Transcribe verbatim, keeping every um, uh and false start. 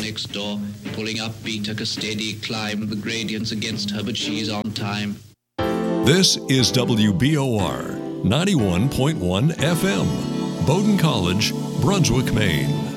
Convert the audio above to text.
next door. Pulling up beat took a steady climb. The gradient's against her, but she's on time. This is W B O R ninety-one point one F M, Bowdoin College, Brunswick, Maine.